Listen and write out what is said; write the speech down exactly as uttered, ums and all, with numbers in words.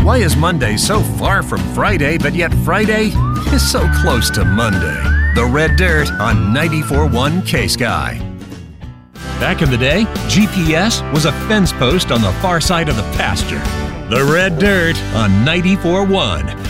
Why is Monday so far from Friday, but yet Friday is so close to Monday? The Red Dirt on ninety-four point one K-Sky. Back in the day, G P S was a fence post on the far side of the pasture. The Red Dirt on ninety-four point one.